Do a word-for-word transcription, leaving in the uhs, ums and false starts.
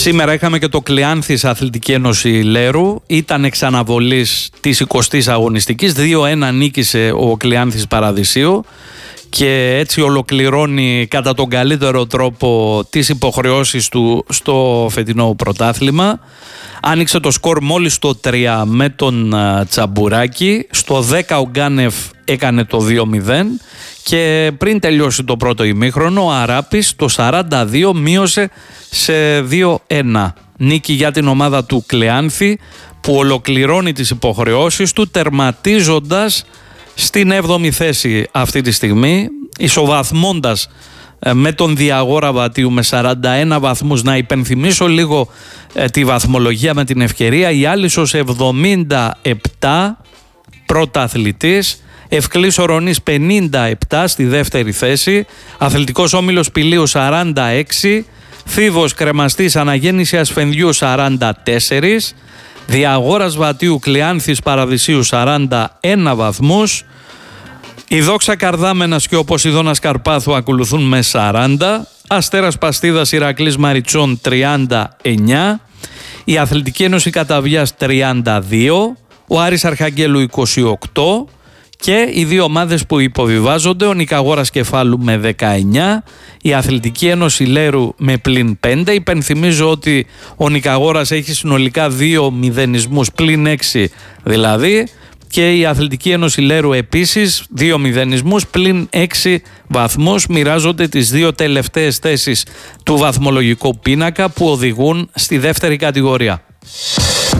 Σήμερα είχαμε και το Κλεάνθης Αθλητική Ένωση Λέρου. Ήταν εξ αναβολής της εικοστής αγωνιστικής. δύο ένα νίκησε ο Κλεάνθης Παραδεισίου και έτσι ολοκληρώνει κατά τον καλύτερο τρόπο τις υποχρεώσεις του στο φετινό πρωτάθλημα. Άνοιξε το σκορ μόλις στο τρία με τον Τσαμπουράκη. Στο δέκα ο Γκάνεφ έκανε το δύο μηδέν και πριν τελειώσει το πρώτο ημίχρονο ο Αράπης το σαράντα δύο μείωσε σε δύο ένα. Νίκη για την ομάδα του Κλεάνθη που ολοκληρώνει τις υποχρεώσεις του τερματίζοντας στην έβδομη θέση αυτή τη στιγμή, ισοβαθμώντας με τον Διαγόρα Βατίου με σαράντα ένα βαθμούς. Να υπενθυμίσω λίγο ε, τη βαθμολογία με την ευκαιρία. Η Άλυσσος εβδομήντα επτά, πρωταθλητής. Ευκλής Ορονής πενήντα επτά στη δεύτερη θέση. Αθλητικός Όμιλος Πηλίου σαράντα έξι. Θήβος Κρεμαστής Αναγέννηση Ασφενδιού σαράντα τέσσερα. Διαγόρας Βατίου Κλεάνθης Παραδεισίου σαράντα ένα βαθμούς. Η Δόξα Καρδάμενας και ο Ποσειδώνας Καρπάθου ακολουθούν με σαράντα. Αστέρας Παστίδας Ηρακλής Μαριτσών τριάντα εννιά. Η Αθλητική Ένωση Καταβιάς τριάντα δύο. Ο Άρης Αρχαγγέλου είκοσι οκτώ. Και οι δύο ομάδες που υποβιβάζονται, ο Νικαγόρας Κεφάλου με δεκαεννιά, η Αθλητική Ένωση Λέρου με πλην πέντε. Υπενθυμίζω ότι ο Νικαγόρας έχει συνολικά δύο μηδενισμούς, πλην έξι δηλαδή, και η Αθλητική Ένωση Λέρου επίσης δύο μηδενισμούς, πλην έξι βαθμούς. Μοιράζονται τις δύο τελευταίες θέσεις του βαθμολογικού πίνακα που οδηγούν στη δεύτερη κατηγορία.